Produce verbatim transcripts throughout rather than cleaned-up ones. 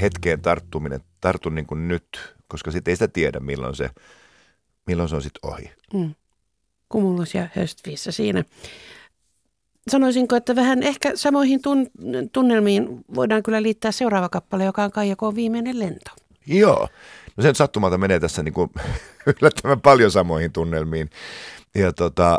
hetkeen tarttuminen, tartun niin kuin nyt, koska sitten ei sitä tiedä, milloin se, milloin se on sitten ohi. Mm. Cumulus ja Höstvissä siinä. Sanoisinko, että vähän ehkä samoihin tun- tunnelmiin voidaan kyllä liittää seuraava kappale, joka on Kaija K:n Viimeinen lento. Joo, no sen sattumalta menee tässä niin kuin yllättävän paljon samoihin tunnelmiin. Ja tota,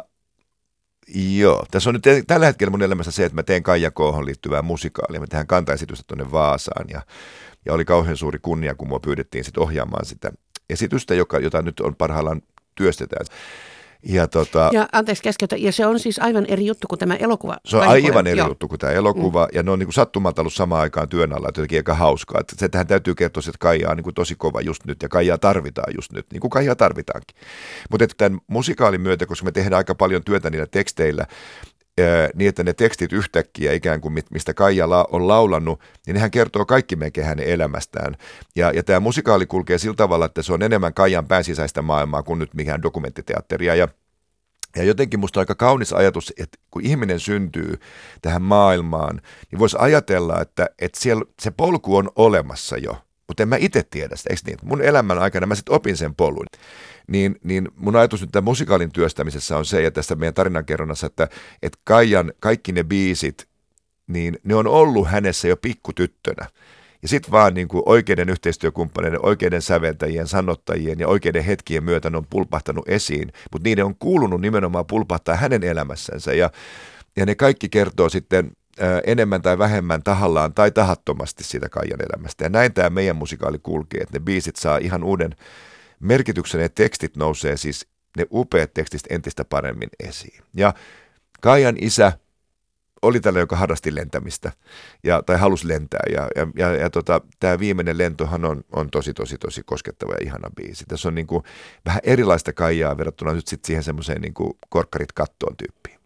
joo, tässä on nyt tällä hetkellä mun elämässä se, että mä teen Kaija K:hon liittyvää musikaalia. Mä tehdään kantaesitystä tuonne Vaasaan ja, ja oli kauhean suuri kunnia, kun mua pyydettiin sit ohjaamaan sitä esitystä, joka, jota nyt on parhaillaan työstetään. Ja, tota, ja anteeksi keskeytä, ja se on siis aivan eri juttu kuin tämä elokuva. Se on Kaija aivan K. eri Joo. juttu kuin tämä elokuva, mm. ja ne on niin kuin sattumalta ollut samaan aikaan työn alla, että jotenkin aika hauskaa. Että se tähän täytyy kertoa, että Kaija on niin kuin tosi kova just nyt, ja Kaijaa tarvitaan just nyt, niin kuin Kaijaa tarvitaankin. Mutta tämän musikaalin myötä, koska me tehdään aika paljon työtä niillä teksteillä, ää, niin että ne tekstit yhtäkkiä ikään kuin mistä Kaija la- on laulannut, niin nehän kertoo kaikki melkein hänen elämästään. Ja, ja tämä musikaali kulkee sillä tavalla, että se on enemmän Kaijan pääsisäistä maailmaa kuin nyt mikään dokumenttiteatteria, ja Ja jotenkin musta on aika kaunis ajatus, että kun ihminen syntyy tähän maailmaan, niin voisi ajatella, että, että siellä se polku on olemassa jo, mutta en mä itse tiedä sitä, eikö niin? Mun elämän aikana mä sitten opin sen polun. Niin, niin mun ajatus nyt tämän musikaalin työstämisessä on se, ja tässä meidän tarinankerronnassa, että, että Kaijan kaikki ne biisit, niin ne on ollut hänessä jo pikkutyttönä. Ja sitten vaan niin kuin oikeiden yhteistyökumppaneiden, oikeiden säveltäjien, sanottajien ja oikeiden hetkien myötä ne on pulpahtanut esiin, mutta niiden on kuulunut nimenomaan pulpahtaa hänen elämässänsä. Ja, ja ne kaikki kertoo sitten ää, enemmän tai vähemmän tahallaan tai tahattomasti siitä Kaijan elämästä. Ja näin tämä meidän musikaali kulkee, että ne biisit saa ihan uuden merkityksen, ja tekstit nousee siis, ne upeat tekstit entistä paremmin esiin. Ja Kaijan isä oli tällä, joka harrasti lentämistä ja, tai halusi lentää. Ja, ja, ja, ja tota, tämä viimeinen lentohan on, on tosi, tosi, tosi koskettava ja ihana biisi. Tässä on niin kuin vähän erilaista Kaijaa verrattuna nyt sit siihen semmoiseen niin kuin korkkarit kattoon -tyyppiin.